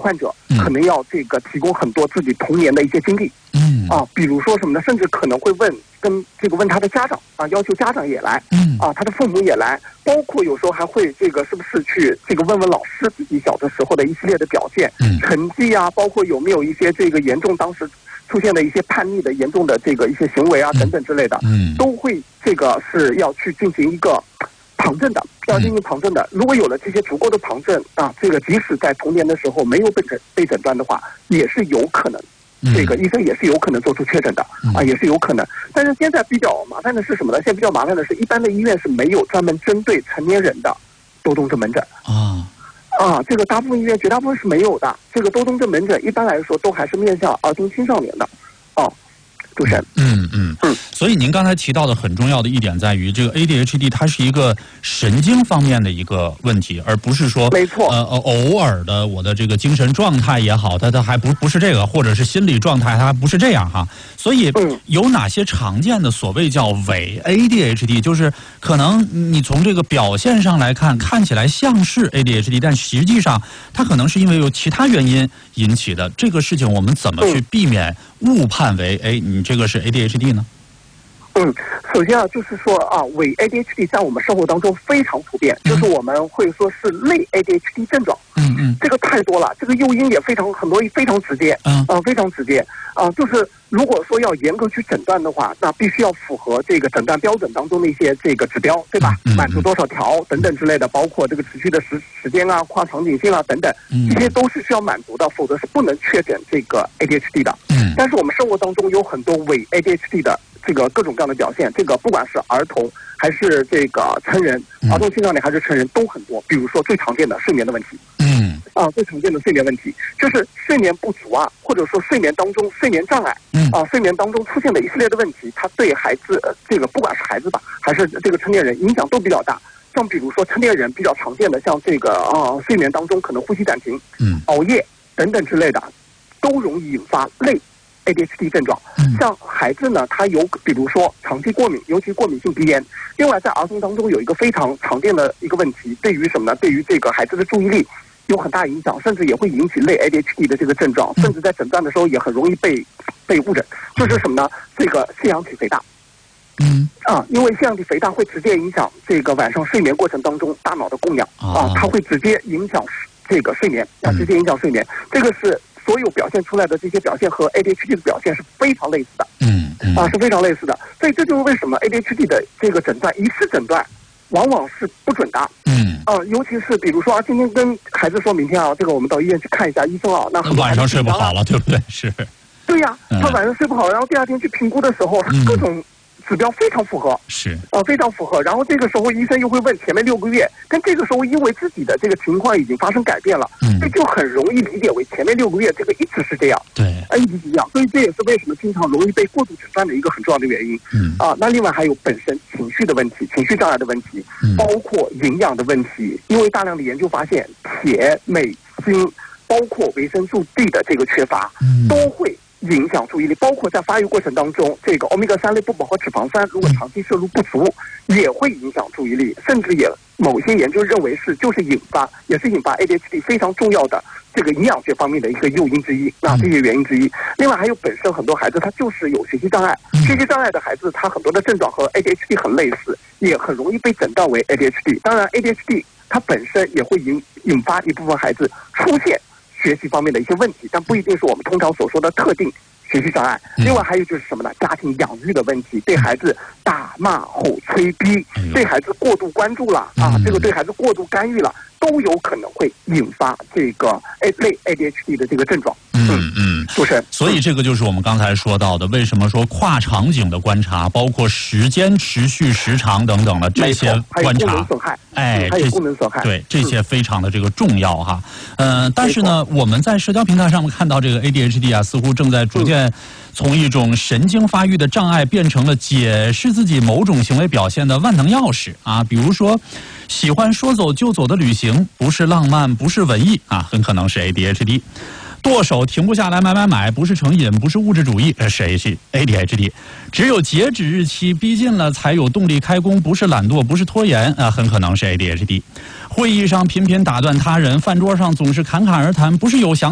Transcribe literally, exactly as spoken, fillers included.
患者可能要这个提供很多自己童年的一些经历， 嗯啊，比如说什么呢？甚至可能会问跟这个问他的家长啊，要求家长也来， 嗯啊，他的父母也来，包括有时候还会这个是不是去这个问问老师自己小的时候的一系列的表现、 嗯成绩啊，包括有没有一些这个严重当时出现的一些叛逆的严重的这个一些行为啊等等之类的， 嗯都会这个是要去进行一个旁证的，要进行旁证的。如果有了这些足够的旁证啊，这个即使在童年的时候没有被诊被诊断的话，也是有可能。这个医生也是有可能做出确诊的啊，也是有可能。但是现在比较麻烦的是什么呢？现在比较麻烦的是，一般的医院是没有专门针对成年人的多动症门诊啊啊，这个大部分医院绝大部分是没有的。这个多动症门诊一般来说都还是面向儿童青少年的啊。主持人， 嗯嗯嗯，所以您刚才提到的很重要的一点在于，这个 A D H D 它是一个神经方面的一个问题，而不是说没错， 呃偶尔的我的这个精神状态也好，它它还不不是这个，或者是心理状态它还不是这样哈。所以有哪些常见的所谓叫伪 A D H D， 就是可能你从这个表现上来看，看起来像是 A D H D， 但实际上它可能是因为有其他原因引起的。这个事情我们怎么去避免误判为哎你这个是 A D H D 呢？ 嗯，首先啊，就是说啊，伪 A D H D 在我们生活当中非常普遍，嗯、就是我们会说是类 A D H D 症状。 嗯嗯， 这个太多了，这个诱因也非常很多，非常直接。嗯啊、呃，非常直接啊、呃，就是如果说要严格去诊断的话，那必须要符合这个诊断标准当中的一些这个指标，对吧？ 嗯、 满足多少条等等之类的，包括这个持续的时时间啊、跨场景性啊等等，这些都是需要满足的，否则是不能确诊这个 A D H D 的。 嗯， 但是我们生活当中有很多伪 A D H D 的。这个各种各样的表现，这个不管是儿童还是这个成人，儿童青少年还是成人都很多。比如说最常见的睡眠的问题， 嗯啊，最常见的睡眠问题就是睡眠不足啊，或者说睡眠当中睡眠障碍， 嗯啊，睡眠当中出现的一系列的问题，它对孩子、呃、这个不管是孩子吧，还是这个成年人影响都比较大。像比如说成年人比较常见的，像这个啊睡眠当中可能呼吸暂停、 嗯熬夜等等之类的，都容易引发类A D H D 症状，像孩子呢，他有比如说长期过敏，尤其过敏性鼻炎。另外，在儿童当中有一个非常常见的一个问题，对于什么呢？对于这个孩子的注意力有很大影响，甚至也会引起类 A D H D 的这个症状，甚至在诊断的时候也很容易被被误诊。就是什么呢？这个腺样体肥大。 嗯啊，因为腺样体肥大会直接影响这个晚上睡眠过程当中大脑的供氧啊，它会直接影响这个睡眠啊，直接影响睡眠。这个是。所有表现出来的这些表现和 A D H D 的表现是非常类似的， 嗯嗯啊是非常类似的，所以这就是为什么 A D H D 的这个诊断一次诊断往往是不准的， 嗯啊，尤其是比如说啊，今天跟孩子说明天啊，这个我们到医院去看一下医生啊，那晚上睡不好了，对不对？是， 对呀、啊，他晚上睡不好，然后第二天去评估的时候，他各种指标非常符合， 是啊，非常符合。然后这个时候医生又会问前面六个月，但这个时候因为自己的这个情况已经发生改变了， 嗯， 所以就很容易理解为前面六个月这个一直是这样， 对， 啊，一直是这样。所以这也是为什么经常容易被过度诊断的一个很重要的原因。 嗯啊，那另外还有本身情绪的问题、情绪障碍的问题， 嗯、 包括营养的问题。因为大量的研究发现，铁、镁、锌，包括维生素 D 的这个缺乏， 嗯、 都会影响注意力，包括在发育过程当中，这个欧米伽三类不饱和脂肪酸如果长期摄入不足，也会影响注意力，甚至也某些研究认为是就是引发，也是引发 A D H D 非常重要的这个营养学方面的一个诱因之一，那这些原因之一。另外还有本身很多孩子他就是有学习障碍，学习障碍的孩子他很多的症状和 A D H D 很类似，也很容易被诊断为 A D H D。当然 A D H D 它本身也会引引发一部分孩子出现学习方面的一些问题，但不一定是我们通常所说的特定学习障碍。另外还有就是什么呢？家庭养育的问题，对孩子打骂吼催逼，对孩子过度关注了啊，这个对孩子过度干预了，都有可能会引发这个 A 类 A D H D 的这个症状。 嗯嗯， 主持人， 所以这个就是我们刚才说到的，为什么说跨场景的观察，包括时间持续时长等等的这些观察， 还有功能损害， 哎， 还有功能损害， 对这些非常的这个重要哈。嗯、呃，但是呢，我们在社交平台上面看到这个 A D H D 啊，似乎正在逐渐从一种神经发育的障碍变成了解释自己某种行为表现的万能钥匙啊，比如说。喜欢说走就走的旅行，不是浪漫，不是文艺啊，很可能是 A D H D。剁手停不下来买买买，不是成瘾，不是物质主义，是 A D H D。只有截止日期逼近了才有动力开工，不是懒惰，不是拖延啊，很可能是 A D H D。会议上频频打断他人，饭桌上总是侃侃而谈，不是有想